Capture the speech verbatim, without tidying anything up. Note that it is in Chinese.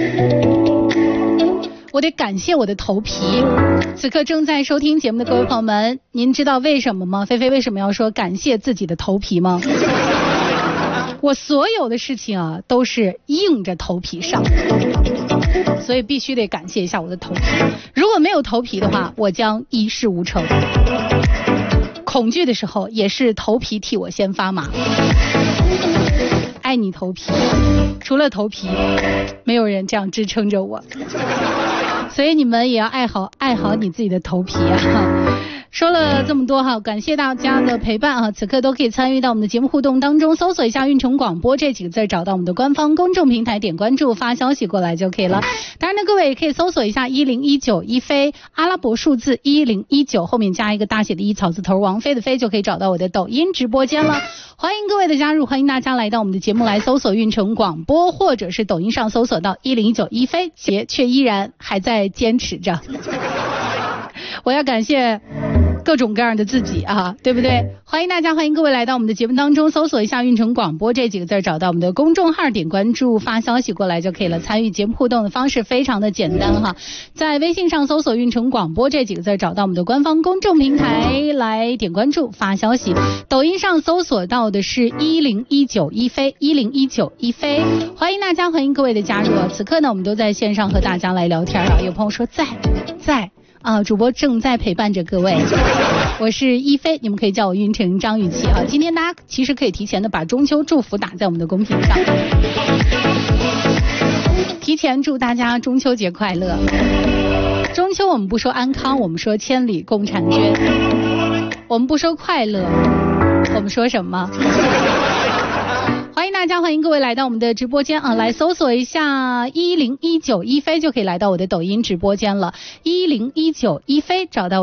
我得感谢我的头皮。此刻正在收听节目的各位朋友们，您知道为什么吗？菲菲为什么要说感谢自己的头皮吗？我所有的事情啊都是硬着头皮上，所以必须得感谢一下我的头皮。如果没有头皮的话，我将一事无成。恐惧的时候也是头皮替我先发麻。爱你头皮，除了头皮没有人这样支撑着我，所以你们也要爱好爱好你自己的头皮啊。说了这么多哈，感谢大家的陪伴啊！此刻都可以参与到我们的节目互动当中，搜索一下运城广播这几个字，找到我们的官方公众平台，点关注发消息过来就可以了。当然呢，各位也可以搜索一下一零一九一飞，阿拉伯数字一零一九后面加一个大写的一草字头，王菲的菲，就可以找到我的抖音直播间了。欢迎各位的加入，欢迎大家来到我们的节目来搜索运城广播，或者是抖音上搜索到一零一九一飞，且却依然还在坚持着。我要感谢各种各样的自己啊，对不对？欢迎大家，欢迎各位来到我们的节目当中，搜索一下运城广播这几个字，找到我们的公众号，点关注发消息过来就可以了。参与节目互动的方式非常的简单哈，在微信上搜索运城广播这几个字，找到我们的官方公众平台来点关注发消息。抖音上搜索到的是一零一九一飞，一零一九一飞，欢迎大家，欢迎各位的加入啊！此刻呢，我们都在线上和大家来聊天啊。有朋友说在在啊，主播正在陪伴着各位，我是一飞，你们可以叫我运城张雨绮啊。今天大家其实可以提前的把中秋祝福打在我们的公屏上，提前祝大家中秋节快乐。中秋我们不说安康，我们说千里共婵娟；我们不说快乐，我们说什么？欢迎大家，欢迎各位来到我们的直播间啊！来搜索一下一零一九一飞就可以来到我的抖音直播间了，一零一九一飞找到我。